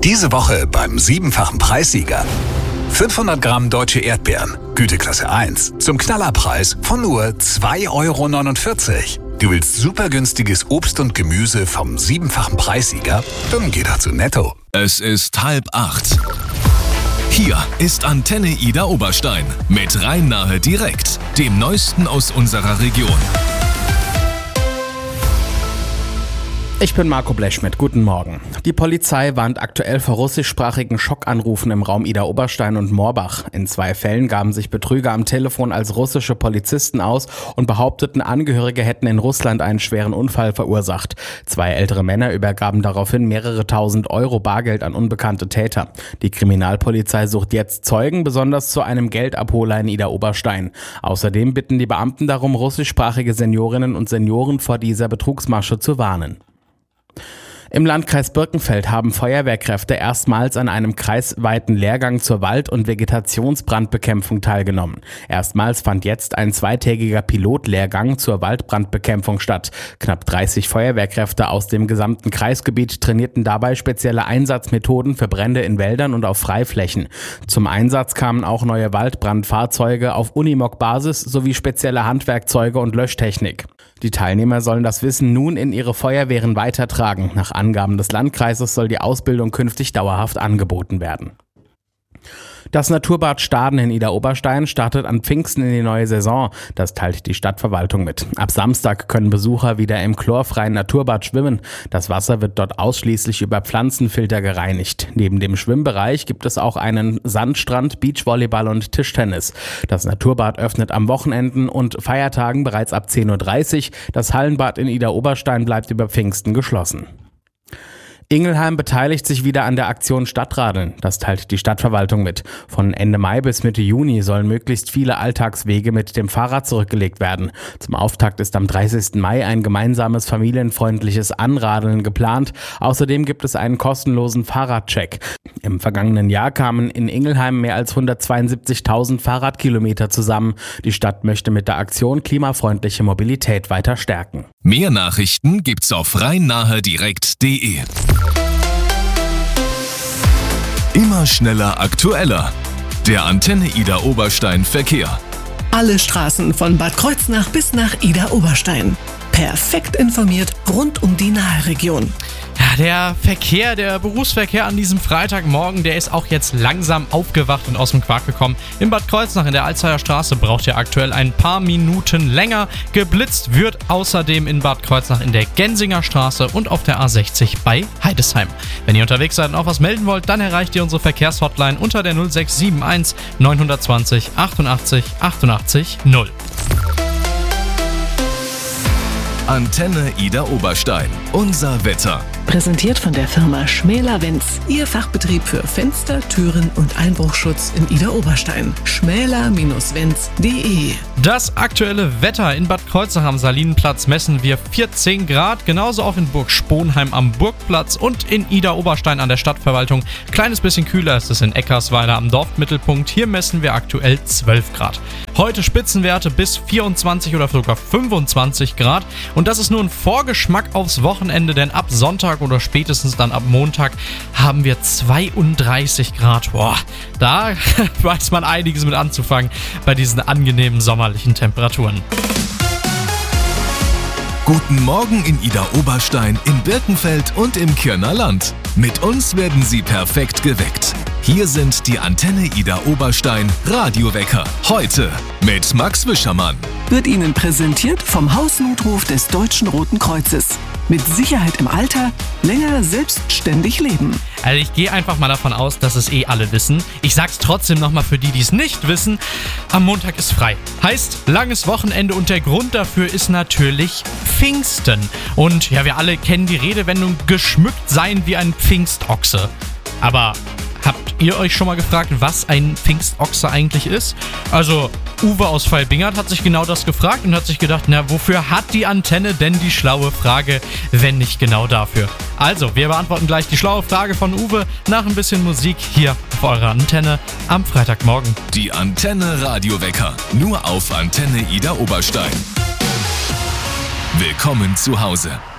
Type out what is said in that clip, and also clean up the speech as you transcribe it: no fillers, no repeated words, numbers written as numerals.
Diese Woche beim 7-fachen Preissieger. 500 Gramm deutsche Erdbeeren, Güteklasse 1, zum Knallerpreis von nur 2,49 €. Du willst super günstiges Obst und Gemüse vom 7-fachen Preissieger? Dann geh doch zu Netto. Es ist 7:30. Hier ist Antenne Ida Oberstein mit Rhein-Nahe direkt, dem Neuesten aus unserer Region. Ich bin Marco Blechschmidt, guten Morgen. Die Polizei warnt aktuell vor russischsprachigen Schockanrufen im Raum Ida Oberstein und Morbach. In 2 Fällen gaben sich Betrüger am Telefon als russische Polizisten aus und behaupteten, Angehörige hätten in Russland einen schweren Unfall verursacht. 2 ältere Männer übergaben daraufhin mehrere tausend Euro Bargeld an unbekannte Täter. Die Kriminalpolizei sucht jetzt Zeugen, besonders zu einem Geldabholer in Ida Oberstein. Außerdem bitten die Beamten darum, russischsprachige Seniorinnen und Senioren vor dieser Betrugsmasche zu warnen. Im Landkreis Birkenfeld haben Feuerwehrkräfte erstmals an einem kreisweiten Lehrgang zur Wald- und Vegetationsbrandbekämpfung teilgenommen. Erstmals fand jetzt ein 2-tägiger Pilotlehrgang zur Waldbrandbekämpfung statt. Knapp 30 Feuerwehrkräfte aus dem gesamten Kreisgebiet trainierten dabei spezielle Einsatzmethoden für Brände in Wäldern und auf Freiflächen. Zum Einsatz kamen auch neue Waldbrandfahrzeuge auf Unimog-Basis sowie spezielle Handwerkzeuge und Löschtechnik. Die Teilnehmer sollen das Wissen nun in ihre Feuerwehren weitertragen. Nach Angaben des Landkreises soll die Ausbildung künftig dauerhaft angeboten werden. Das Naturbad Staden in Ida Oberstein startet an Pfingsten in die neue Saison. Das teilt die Stadtverwaltung mit. Ab Samstag können Besucher wieder im chlorfreien Naturbad schwimmen. Das Wasser wird dort ausschließlich über Pflanzenfilter gereinigt. Neben dem Schwimmbereich gibt es auch einen Sandstrand, Beachvolleyball und Tischtennis. Das Naturbad öffnet am Wochenenden und Feiertagen bereits ab 10:30 Uhr. Das Hallenbad in Ida Oberstein bleibt über Pfingsten geschlossen. Ingelheim beteiligt sich wieder an der Aktion Stadtradeln. Das teilt die Stadtverwaltung mit. Von Ende Mai bis Mitte Juni sollen möglichst viele Alltagswege mit dem Fahrrad zurückgelegt werden. Zum Auftakt ist am 30. Mai ein gemeinsames familienfreundliches Anradeln geplant. Außerdem gibt es einen kostenlosen Fahrradcheck. Im vergangenen Jahr kamen in Ingelheim mehr als 172.000 Fahrradkilometer zusammen. Die Stadt möchte mit der Aktion klimafreundliche Mobilität weiter stärken. Mehr Nachrichten gibt's auf rheinnahedirekt.de. Immer schneller, aktueller. Der Antenne Ida Oberstein Verkehr. Alle Straßen von Bad Kreuznach bis nach Ida Oberstein. Perfekt informiert rund um die Nahe-Region. Ja, der Berufsverkehr an diesem Freitagmorgen, der ist auch jetzt langsam aufgewacht und aus dem Quark gekommen. In Bad Kreuznach in der Alzheimer Straße braucht ihr aktuell ein paar Minuten länger. Geblitzt wird außerdem in Bad Kreuznach in der Gensinger Straße und auf der A60 bei Heidesheim. Wenn ihr unterwegs seid und auch was melden wollt, dann erreicht ihr unsere Verkehrshotline unter der 0671 920 88 88 0. Antenne Ida Oberstein. Unser Wetter. Präsentiert von der Firma Schmäler-Wenz. Ihr Fachbetrieb für Fenster, Türen und Einbruchschutz in Ida Oberstein. schmäler-wenz.de. Das aktuelle Wetter in Bad Kreuznach am Salinenplatz messen wir 14 Grad. Genauso auch in Burg Sponheim am Burgplatz und in Ida Oberstein an der Stadtverwaltung. Kleines bisschen kühler ist es in Eckersweiler am Dorfmittelpunkt. Hier messen wir aktuell 12 Grad. Heute Spitzenwerte bis 24 oder sogar 25 Grad. Und das ist nur ein Vorgeschmack aufs Wochenende, denn ab Sonntag oder spätestens dann ab Montag haben wir 32 Grad. Boah, da weiß man einiges mit anzufangen bei diesen angenehmen sommerlichen Temperaturen. Guten Morgen in Ida Oberstein, in Birkenfeld und im Kirner Land. Mit uns werden Sie perfekt geweckt. Hier sind die Antenne Ida Oberstein Radiowecker. Heute mit Max Wischermann. Wird Ihnen präsentiert vom Hausnotruf des Deutschen Roten Kreuzes. Mit Sicherheit im Alter, länger selbstständig leben. Also ich gehe einfach mal davon aus, dass es alle wissen. Ich sag's trotzdem nochmal für die, die es nicht wissen. Am Montag ist frei. Heißt, langes Wochenende und der Grund dafür ist natürlich Pfingsten. Und ja, wir alle kennen die Redewendung, geschmückt sein wie ein Pfingstochse. Aber habt ihr euch schon mal gefragt, was ein Pfingstochse eigentlich ist? Also, Uwe aus Veilbingert hat sich genau das gefragt und hat sich gedacht, na, wofür hat die Antenne denn die schlaue Frage, wenn nicht genau dafür? Also, wir beantworten gleich die schlaue Frage von Uwe nach ein bisschen Musik hier auf eurer Antenne am Freitagmorgen. Die Antenne Radiowecker, nur auf Antenne Ida Oberstein. Willkommen zu Hause.